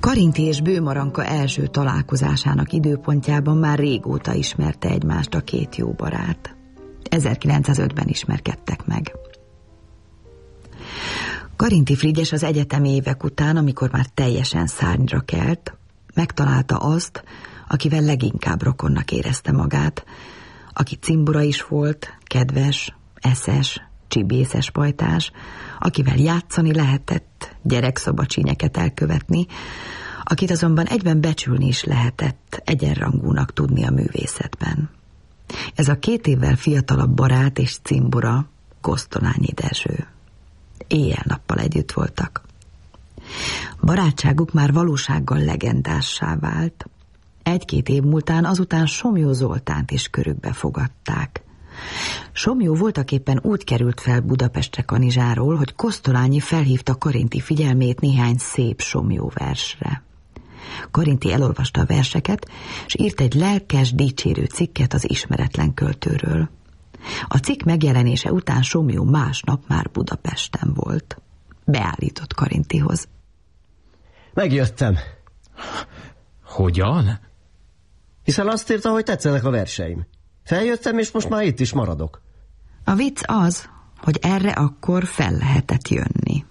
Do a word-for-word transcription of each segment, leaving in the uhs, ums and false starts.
Karinti és Bőmaranka első találkozásának időpontjában már régóta ismerte egymást a két jó barát. ezerkilencszázötben ismerkedtek meg. Karinti Frigyes az egyetemi évek után, amikor már teljesen szárnyra kelt, megtalálta azt, akivel leginkább rokonnak érezte magát, aki cimbora is volt, kedves, eszes, csibészes pajtás, akivel játszani lehetett, gyerekszobacsínyeket elkövetni, akit azonban egyben becsülni is lehetett, egyenrangúnak tudni a művészetben. Ez a két évvel fiatalabb barát és cimbora Kosztolányi Dezső. Éjjel-nappal együtt voltak. Barátságuk már valósággal legendássá vált. Egy-két év múltán azután Somlyó Zoltánt is körükbe fogadták. Somlyó voltaképpen úgy került fel Budapestre Kanizsáról, hogy Kosztolányi felhívta Karinti figyelmét néhány szép Somlyó versre. Karinti elolvasta a verseket, és írt egy lelkes, dicsérő cikket az ismeretlen költőről. A cikk megjelenése után Somlyó másnap már Budapesten volt. Beállított Karintihoz. Megjöttem. Hogyan? Hiszen azt írta, hogy tetszenek a verseim. Feljöttem, és most már itt is maradok. A vicc az, hogy erre akkor fel lehetett jönni.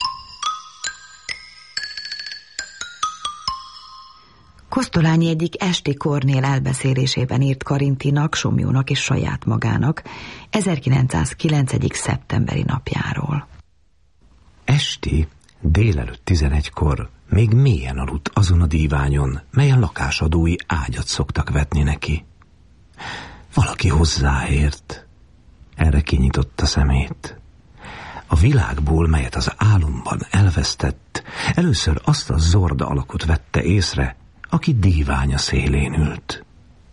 Kosztolányi egyik esti Kornél elbeszélésében írt Karintinak, Somlyónak és saját magának ezerkilencszázkilenc. szeptemberi napjáról. Esti, délelőtt tizenegykor még mélyen aludt azon a díványon, melyen lakásadói ágyat szoktak vetni neki. Valaki hozzáért. Erre kinyitotta szemét. A világból, melyet az álomban elvesztett, először azt a zorda alakot vette észre, aki díványa szélén ült.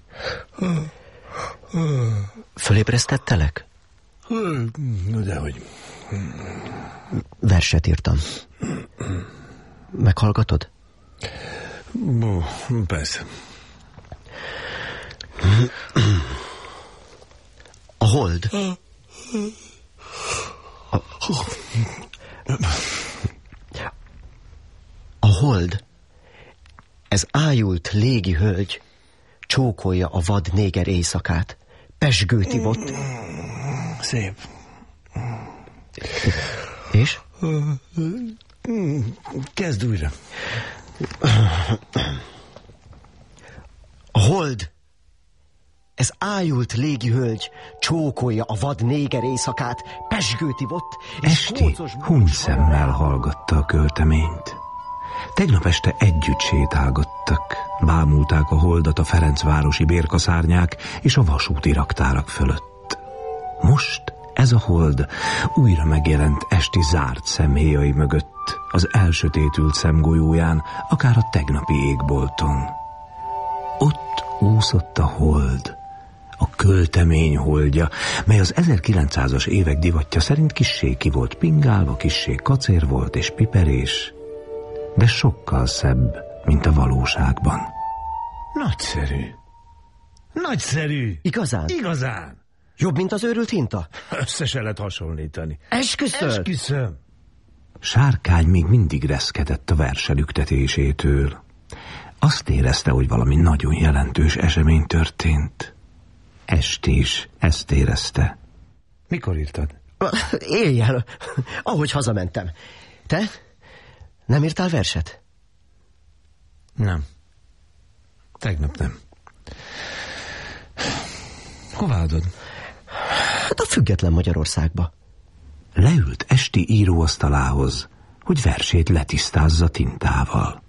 Fölébresztettelek? Dehogy. Verset írtam. Meghallgatod? Ó, persze. A hold. A, a hold. Ez ájult légi hölgy csókolja a vad néger éjszakát. Pezsgőt ivott. Szép. És? Kezd újra. A hold. Ez ájult légi hölgy csókolja a vad néger éjszakát. Pezsgőt ivott. Esti hunyszemmel hallgatta a költeményt. Tegnap este együtt sétálgattak, bámulták a holdat a ferencvárosi bérkaszárnyák és a vasúti raktárak fölött. Most ez a hold újra megjelent Esti zárt szemhéjai mögött, az elsötétült szemgolyóján, akár a tegnapi égbolton. Ott úszott a hold, a költemény holdja, mely az ezerkilencszázas évek divatja szerint kissé ki volt pingálva, kissé kacér volt és piperés, de sokkal szebb, mint a valóságban. Nagyszerű. Nagyszerű. Igazán? Igazán. Jobb, mint az őrült hinta? Össze se lehet hasonlítani. Esküszöm. Esküszöm. Sárkány még mindig reszkedett a verselüktetésétől. Azt érezte, hogy valami nagyon jelentős esemény történt. Esti is ezt érezte. Mikor írtad? Éjjel, ahogy hazamentem. Te? Nem írtál verset? Nem. Tegnap nem. Hová adod? Hát a Független Magyarországba. Leült Esti íróasztalához, hogy versét letisztázza tintával.